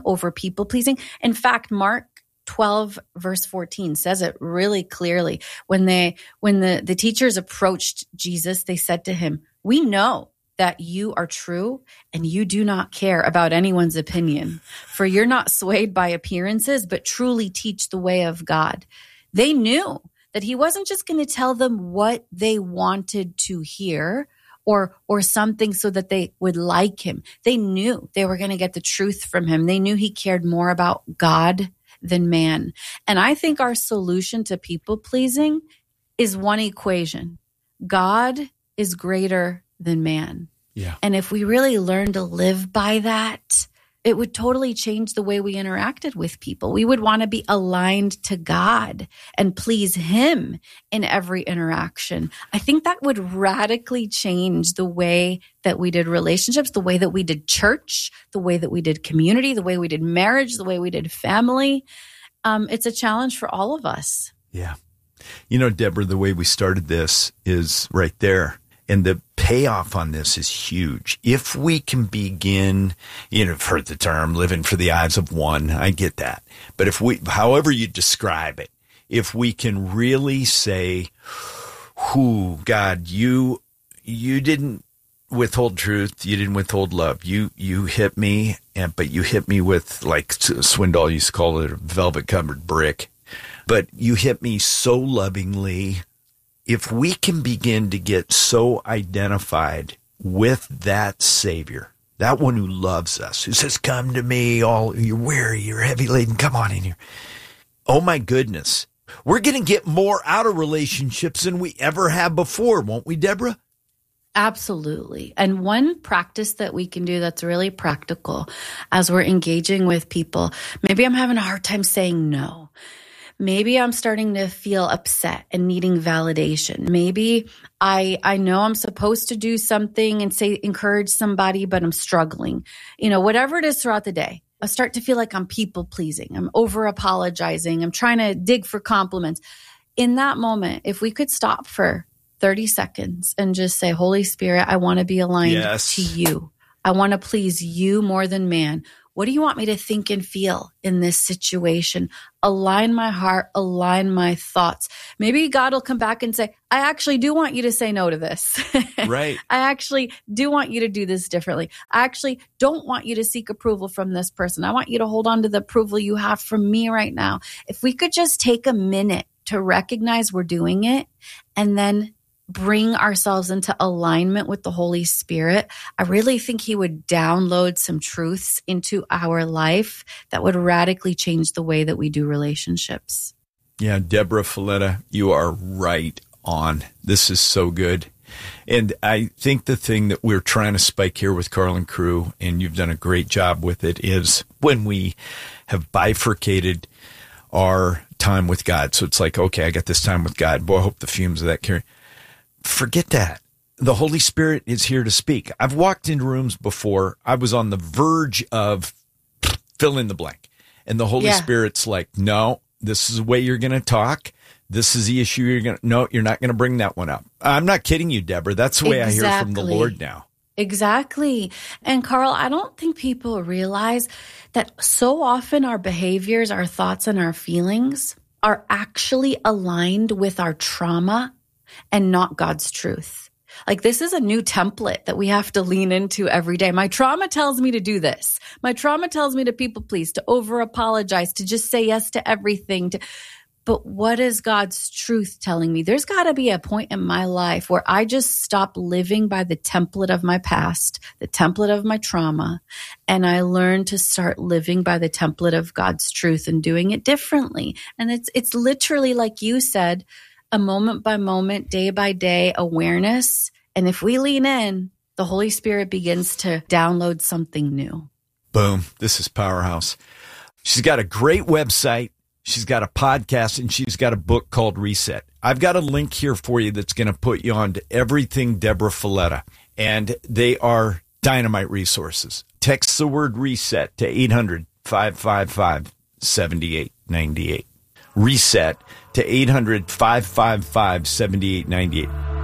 over people pleasing. In fact, Mark 12 verse 14 says it really clearly. When the teachers approached Jesus, they said to him, "We know that you are true and you do not care about anyone's opinion, for you're not swayed by appearances, but truly teach the way of God." They knew that he wasn't just going to tell them what they wanted to hear or something so that they would like him. They knew they were going to get the truth from him. They knew he cared more about God than man. And I think our solution to people pleasing is one equation. God is greater than man. Yeah. And if we really learn to live by that, it would totally change the way we interacted with people. We would want to be aligned to God and please him in every interaction. I think that would radically change the way that we did relationships, the way that we did church, the way that we did community, the way we did marriage, the way we did family. It's a challenge for all of us. Yeah. You know, Deborah, the way we started this is right there. And the payoff on this is huge. If we can begin, I've heard the term living for the eyes of one. I get that. But however you describe it, if we can really say, God, you didn't withhold truth. You didn't withhold love. You hit me, but you hit me with, like Swindoll used to call it, a velvet covered brick. But you hit me so lovingly. If we can begin to get so identified with that Savior, that one who loves us, who says, "Come to me, all you're weary, you're heavy laden, come on in here." Oh my goodness. We're going to get more out of relationships than we ever have before, won't we, Deborah? Absolutely. And one practice that we can do that's really practical as we're engaging with people, maybe I'm having a hard time saying no. Maybe I'm starting to feel upset and needing validation. Maybe I know I'm supposed to do something and encourage somebody, but I'm struggling. Whatever it is throughout the day, I start to feel like I'm people pleasing. I'm over apologizing. I'm trying to dig for compliments. In that moment, if we could stop for 30 seconds and just say, "Holy Spirit, I want to be aligned to you. I want to please you more than man. What do you want me to think and feel in this situation? Align my heart, align my thoughts." Maybe God will come back and say, "I actually do want you to say no to this. Right. I actually do want you to do this differently. I actually don't want you to seek approval from this person. I want you to hold on to the approval you have from me right now." If we could just take a minute to recognize we're doing it and then bring ourselves into alignment with the Holy Spirit, I really think he would download some truths into our life that would radically change the way that we do relationships. Yeah, Deborah Fileta, you are right on. This is so good. And I think the thing that we're trying to spike here with Carl and crew, and you've done a great job with it, is when we have bifurcated our time with God. So it's like, okay, I got this time with God. Boy, I hope the fumes of that carry. Forget that. The Holy Spirit is here to speak. I've walked into rooms before. I was on the verge of fill in the blank. And the Holy Spirit's like, "No, this is the way you're going to talk. This is the issue you're not going to bring that one up." I'm not kidding you, Deborah. That's the way I hear from the Lord now. Exactly. And Carl, I don't think people realize that so often our behaviors, our thoughts, and our feelings are actually aligned with our trauma and not God's truth. Like, this is a new template that we have to lean into every day. My trauma tells me to do this. My trauma tells me to people please, to over apologize, to just say yes to everything. But what is God's truth telling me? There's got to be a point in my life where I just stop living by the template of my past, the template of my trauma, and I learn to start living by the template of God's truth and doing it differently. And it's literally, like you said, a moment by moment, day by day awareness. And if we lean in, the Holy Spirit begins to download something new. Boom. This is Powerhouse. She's got a great website. She's got a podcast, and she's got a book called Reset. I've got a link here for you that's going to put you on to everything Deborah Fileta. And they are dynamite resources. Text the word reset to 800-555-7898. Reset to 800-555-7898.